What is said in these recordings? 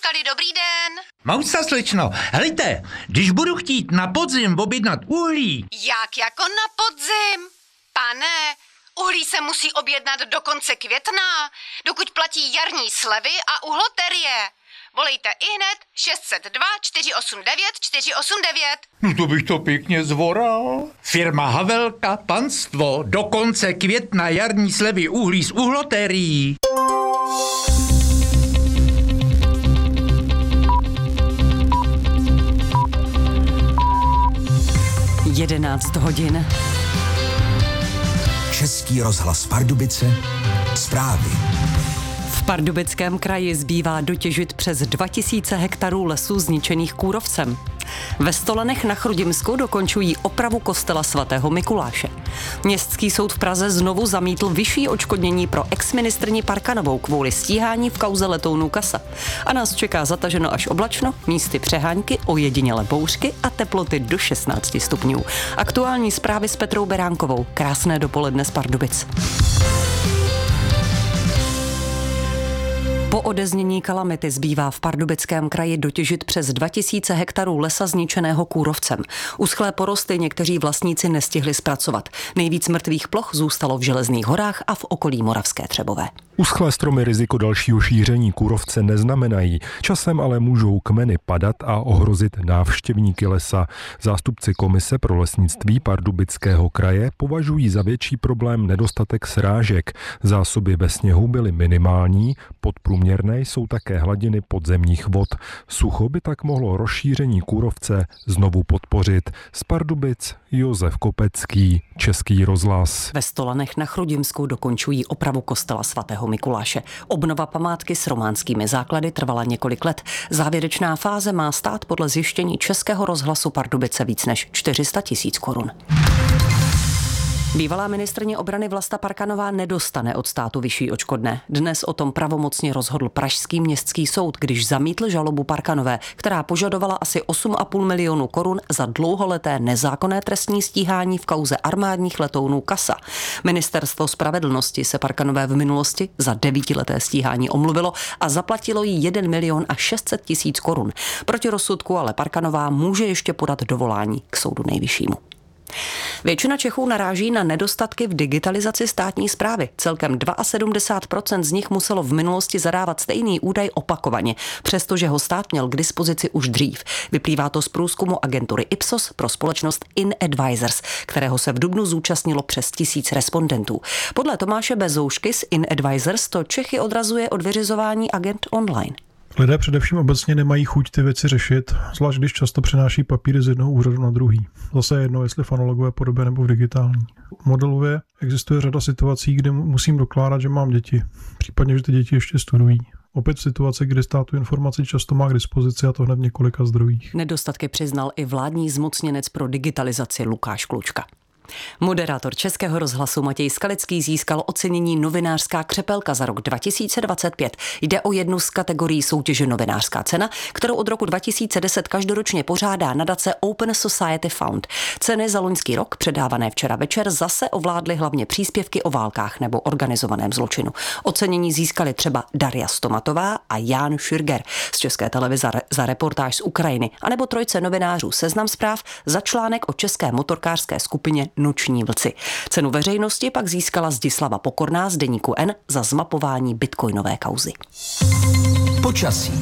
Michali, dobrý den. Mousa, slečno, helejte, když budu chtít na podzim objednat uhlí. Jak jako na podzim? Pane, uhlí se musí objednat do konce května, dokud platí jarní slevy a uhloterie. Volejte ihned 602 489 489. No to bych to pěkně zvoral. Firma Havelka, panstvo, do konce května jarní slevy uhlí s uhlotérií. Jedenáct hodin. Český rozhlas Pardubice, zprávy. V Pardubickém kraji zbývá dotěžit přes 2000 hektarů lesů zničených kůrovcem. Ve Stolenech na Chrudimsku dokončují opravu kostela svatého Mikuláše. Městský soud v Praze znovu zamítl vyšší odškodnění pro exministryni Parkanovou kvůli stíhání v kauze letounů Kasa. A nás čeká zataženo až oblačno, místy přehánky, ojedinělé bouřky a teploty do 16 stupňů. Aktuální zprávy s Petrou Beránkovou. Krásné dopoledne z Pardubic. Po odeznění kalamity zbývá v Pardubickém kraji dotěžit přes 2000 hektarů lesa zničeného kůrovcem. Uschlé porosty někteří vlastníci nestihli zpracovat. Nejvíc mrtvých ploch zůstalo v Železných horách a v okolí Moravské Třebové. Uschlé stromy riziko dalšího šíření kůrovce neznamenají. Časem ale můžou kmeny padat a ohrozit návštěvníky lesa. Zástupci Komise pro lesnictví Pardubického kraje považují za větší problém nedostatek srážek. Zásoby ve sněhu byly minimální, podprůměrné jsou také hladiny podzemních vod. Sucho by tak mohlo rozšíření kůrovce znovu podpořit. Z Pardubic Josef Kopecký, Český rozhlas. Ve Stolanech na Chrudimsku dokončují opravu kostela svatého Mikuláše. Obnova památky s románskými základy trvala několik let. Závěrečná fáze má stát podle zjištění Českého rozhlasu Pardubice víc než 400 000 korun. Bývalá ministryně obrany Vlasta Parkanová nedostane od státu vyšší odškodné. Dnes o tom pravomocně rozhodl pražský městský soud, když zamítl žalobu Parkanové, která požadovala asi 8,5 milionu korun za dlouholeté nezákonné trestní stíhání v kauze armádních letounů Kasa. Ministerstvo spravedlnosti se Parkanové v minulosti za 9leté stíhání omluvilo a zaplatilo jí 1 600 000 korun. Proti rozsudku ale Parkanová může ještě podat dovolání k soudu nejvyššímu. Většina Čechů naráží na nedostatky v digitalizaci státní správy. Celkem 72% z nich muselo v minulosti zadávat stejný údaj opakovaně, přestože ho stát měl k dispozici už dřív. Vyplývá to z průzkumu agentury Ipsos pro společnost InAdvisors, kterého se v dubnu zúčastnilo přes 1000 respondentů. Podle Tomáše Bezoušky z InAdvisors to Čechy odrazuje od vyřizování agent online. Lidé především obecně nemají chuť ty věci řešit, zvlášť když často přenáší papíry z jednoho úřadu na druhý. Zase je jedno, jestli v analogové podobě nebo v digitální. Modelově existuje řada situací, kde musím dokládat, že mám děti, případně, že ty děti ještě studují. Opět v situaci, kdy stát tu informaci často má k dispozici, a to hned v několika zdrojích. Nedostatky přiznal i vládní zmocněnec pro digitalizaci Lukáš Klučka. Moderátor Českého rozhlasu Matěj Skalický získal ocenění Novinářská křepelka za rok 2025. Jde o jednu z kategorií soutěže Novinářská cena, kterou od roku 2010 každoročně pořádá nadace Open Society Fund. Ceny za loňský rok, předávané včera večer, zase ovládly hlavně příspěvky o válkách nebo organizovaném zločinu. Ocenění získali třeba Darja Stomatová a Jan Šürger z České televize za reportáž z Ukrajiny, anebo trojce novinářů Seznam Zpráv za článek o české motorkářské skupině Noční vlci. Cenu veřejnosti pak získala Zdislava Pokorná z deníku N za zmapování bitcoinové kauzy. Počasí.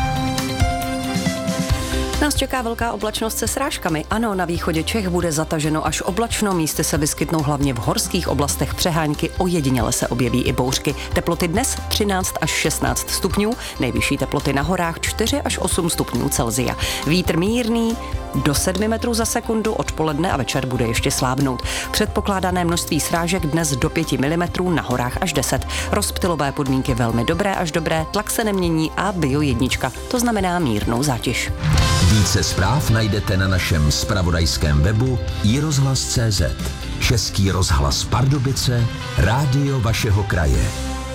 Nás čeká velká oblačnost se srážkami. Ano, na východě Čech bude zataženo až oblačno, místy se vyskytnou hlavně v horských oblastech přehánky, ojediněle se objeví i bouřky. Teploty dnes 13 až 16 stupňů, nejvyšší teploty na horách 4 až 8 stupňů Celsia. Vítr mírný do 7 metrů za sekundu, odpoledne a večer bude ještě slábnout. Předpokládané množství srážek dnes do 5 mm, na horách až 10. Rozptylové podmínky velmi dobré až dobré, tlak se nemění a bio 1, to znamená mírnou zátěž. Více zpráv najdete na našem zpravodajském webu iRozhlas.cz. Český rozhlas Pardubice, rádio vašeho kraje.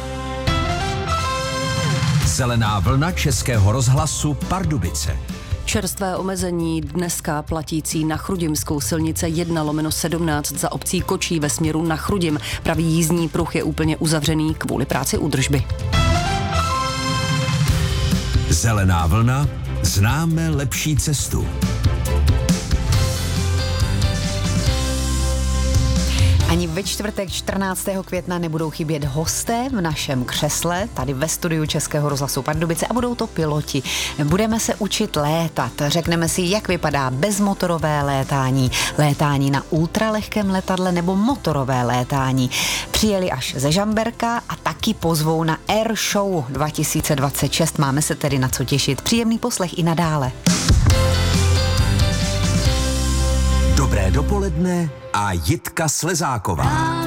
Zelená vlna Českého rozhlasu Pardubice. Čerstvé omezení dneska platící na Chrudimskou silnice 1/17 za obcí Kočí ve směru na Chrudim. Pravý jízdní pruh je úplně uzavřený kvůli práci údržby. Zelená vlna, známe lepší cestu. Ani ve čtvrtek 14. května nebudou chybět hosté v našem křesle, tady ve studiu Českého rozhlasu Pardubice, a budou to piloti. Budeme se učit létat, řekneme si, jak vypadá bezmotorové létání, létání na ultralehkém letadle nebo motorové létání. Přijeli až ze Žamberka a taky pozvou na Air Show 2026. Máme se tedy na co těšit. Příjemný poslech i nadále. Dobré dopoledne a Jitka Slezáková.